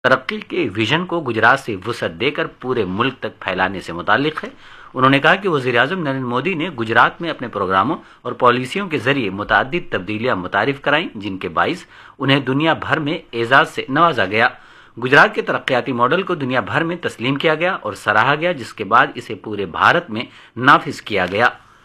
ترقی کے ویژن کو گجرات سے وسعت دے کر پورے ملک تک پھیلانے سے متعلق ہے۔ انہوں نے کہا کہ وزیر اعظم نریندر مودی نے گجرات میں اپنے پروگراموں اور پالیسیوں کے ذریعے متعدد تبدیلیاں متعارف کرائیں، جن کے باعث انہیں دنیا بھر میں اعزاز سے نوازا گیا۔ گجرات کے ترقیاتی ماڈل کو دنیا بھر میں تسلیم کیا گیا اور سراہا گیا، جس کے بعد اسے پورے بھارت میں نافذ کیا گیا۔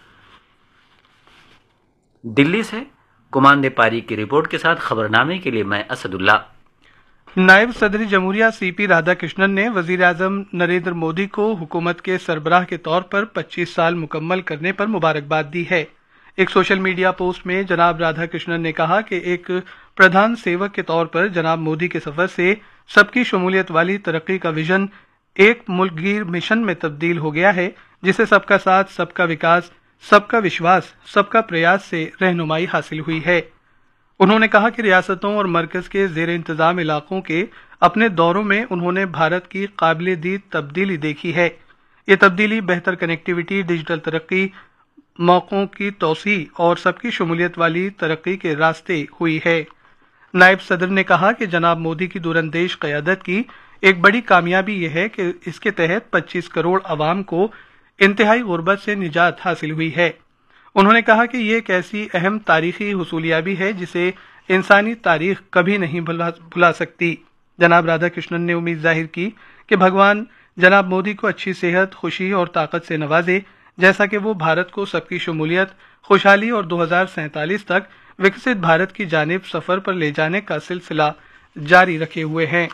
دلی سے کماندے پاری کی رپورٹ کے ساتھ خبرنامے کے لیے میں اسد اللہ۔ نائب صدر جمہوریہ سی پی رادھا کرشنن نے وزیر اعظم نریندر مودی کو حکومت کے سربراہ کے طور پر 25 سال مکمل کرنے پر مبارکباد دی ہے۔ ایک سوشل میڈیا پوسٹ میں جناب رادھا کرشنن نے کہا کہ ایک پردھان سیوک کے طور پر جناب مودی کے سفر سے سب کی شمولیت والی ترقی کا ویژن ایک ملک گیر مشن میں تبدیل ہو گیا ہے، جسے سب کا ساتھ، سب کا وکاس، سب کا وشواس، سب کا پریاس سے رہنمائی حاصل ہوئی ہے۔ انہوں نے کہا کہ ریاستوں اور مرکز کے زیر انتظام علاقوں کے اپنے دوروں میں انہوں نے بھارت کی قابل دید تبدیلی دیکھی ہے۔ یہ تبدیلی بہتر کنیکٹیویٹی، ڈیجیٹل ترقی، موقعوں کی توسیع اور سب کی شمولیت والی ترقی کے راستے ہوئی ہے۔ نائب صدر نے کہا کہ جناب مودی کی دوراندیش قیادت کی ایک بڑی کامیابی یہ ہے کہ اس کے تحت 25 کروڑ عوام کو انتہائی غربت سے نجات حاصل ہوئی ہے۔ انہوں نے کہا کہ یہ ایک ایسی اہم تاریخی حصولیابی ہے جسے انسانی تاریخ کبھی نہیں بھلا سکتی۔ جناب رادھا کرشنن نے امید ظاہر کی کہ بھگوان جناب مودی کو اچھی صحت، خوشی اور طاقت سے نوازے، جیسا کہ وہ بھارت کو سب کی شمولیت، خوشحالی اور 2047 تک وکست بھارت کی جانب سفر پر لے جانے کا سلسلہ جاری رکھے ہوئے ہیں۔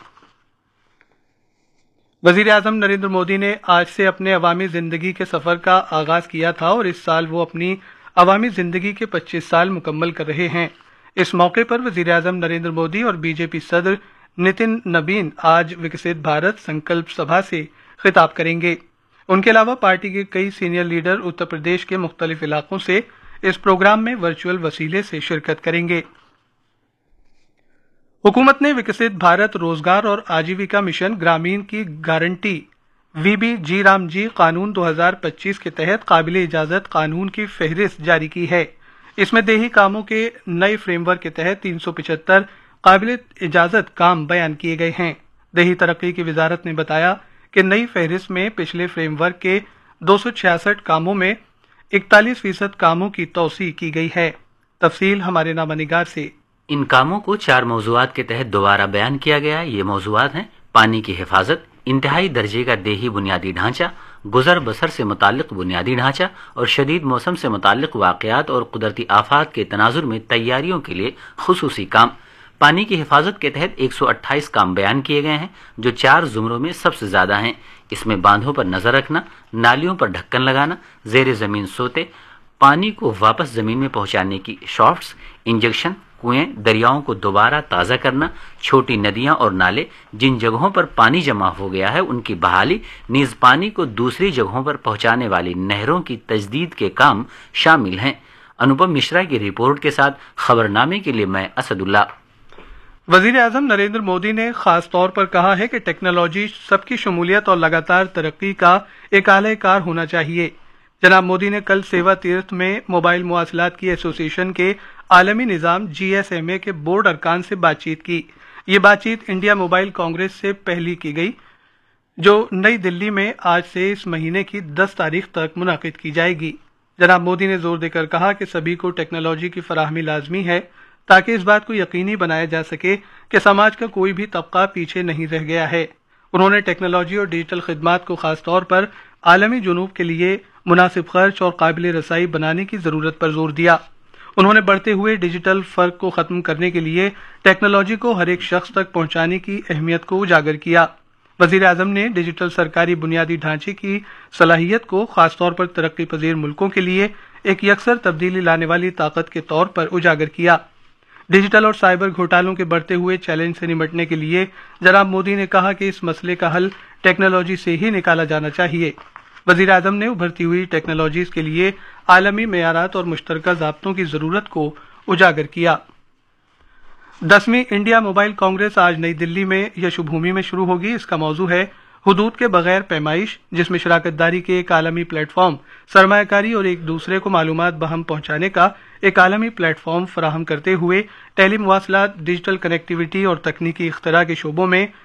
وزیر اعظم نریندر مودی نے آج سے اپنے عوامی زندگی کے سفر کا آغاز کیا تھا اور اس سال وہ اپنی عوامی زندگی کے 25 سال مکمل کر رہے ہیں۔ اس موقع پر وزیر اعظم نریندر مودی اور بی جے پی صدر نتن نبین آج وکست بھارت سنکلپ سبھا سے خطاب کریں گے۔ ان کے علاوہ پارٹی کے کئی سینئر لیڈر اتر پردیش کے مختلف علاقوں سے اس پروگرام میں ورچوئل وسیلے سے شرکت کریں گے۔ حکومت نے وکست بھارت روزگار اور آجیویکا مشن گرامین کی گارنٹی وی بی جی رام جی قانون 2025 کے تحت قابل اجازت قانون کی فہرست جاری کی ہے۔ اس میں دیہی کاموں کے نئے فریم ورک کے تحت 375 قابل اجازت کام بیان کیے گئے ہیں۔ دیہی ترقی کی وزارت نے بتایا کہ نئی فہرست میں پچھلے فریم ورک کے 266 کاموں میں 41% کاموں کی توسیع کی گئی ہے۔ تفصیل ہمارے نامہ نگار سے۔ ان کاموں کو 4 موضوعات کے تحت دوبارہ بیان کیا گیا ہے۔ یہ موضوعات ہیں: پانی کی حفاظت، انتہائی درجے کا دیہی بنیادی ڈھانچہ، گزر بسر سے متعلق بنیادی ڈھانچہ اور شدید موسم سے متعلق واقعات اور قدرتی آفات کے تناظر میں تیاریوں کے لیے خصوصی کام۔ پانی کی حفاظت کے تحت 128 کام بیان کیے گئے ہیں، جو 4 زمروں میں سب سے زیادہ ہیں۔ اس میں باندھوں پر نظر رکھنا، نالیوں پر ڈھکن لگانا، زیر زمین سوتے، پانی کو واپس زمین میں پہنچانے کی شافٹس، انجیکشن، کنویں، دریاؤں کو دوبارہ تازہ کرنا، چھوٹی ندیاں اور نالے جن جگہوں پر پانی جمع ہو گیا ہے ان کی بحالی، نیز پانی کو دوسری جگہوں پر پہنچانے والی نہروں کی تجدید کے کام شامل ہیں۔ انوپم مشرا کی رپورٹ کے ساتھ خبرنامے کے لیے میں اسد اللہ۔ وزیر اعظم نریندر مودی نے خاص طور پر کہا ہے کہ ٹیکنالوجی سب کی شمولیت اور لگاتار ترقی کا ایک اعلی کار ہونا چاہیے۔ جناب مودی نے کل سیوا تیرتھ میں موبائل مواصلات کی ایسوسی ایشن کے عالمی نظام GSMA کے بورڈ ارکان سے بات چیت کی۔ یہ بات چیت انڈیا موبائل کانگریس سے پہلی کی گئی، جو نئی دلی میں آج سے اس مہینے کی 10 تاریخ تک منعقد کی جائے گی۔ جناب مودی نے زور دے کر کہا کہ سبھی کو ٹیکنالوجی کی فراہمی لازمی ہے تاکہ اس بات کو یقینی بنایا جا سکے کہ سماج کا کوئی بھی طبقہ پیچھے نہیں رہ گیا ہے۔ انہوں نے ٹیکنالوجی اور ڈیجیٹل خدمات کو خاص طور پر عالمی جنوب کے لیے مناسب خرچ اور قابل رسائی بنانے کی ضرورت پر زور دیا۔ انہوں نے بڑھتے ہوئے ڈیجیٹل فرق کو ختم کرنے کے لیے ٹیکنالوجی کو ہر ایک شخص تک پہنچانے کی اہمیت کو اجاگر کیا۔ وزیر اعظم نے ڈیجیٹل سرکاری بنیادی ڈھانچے کی صلاحیت کو خاص طور پر ترقی پذیر ملکوں کے لیے ایک یکسر تبدیلی لانے والی طاقت کے طور پر اجاگر کیا۔ ڈیجیٹل اور سائبر گھوٹالوں کے بڑھتے ہوئے چیلنج سے نمٹنے کے لیے جناب مودی نے کہا کہ اس مسئلے کا حل ٹیکنالوجی سے ہی نکالا جانا چاہیے۔ وزیر اعظم نے ابھرتی ہوئی ٹیکنالوجیز کے لیے عالمی معیارات اور مشترکہ ضابطوں کی ضرورت کو اجاگر کیا۔ 10ویں انڈیا موبائل کانگریس آج نئی دلی میں یشو بھومی میں شروع ہوگی۔ اس کا موضوع ہے حدود کے بغیر پیمائش، جس میں شراکت داری کے ایک عالمی پلیٹ فارم، سرمایہ کاری اور ایک دوسرے کو معلومات بہم پہنچانے کا ایک عالمی پلیٹ فارم فراہم کرتے ہوئے ٹیلی مواصلات، ڈیجیٹل کنیکٹیویٹی اور تکنیکی اختراع کے شعبوں میں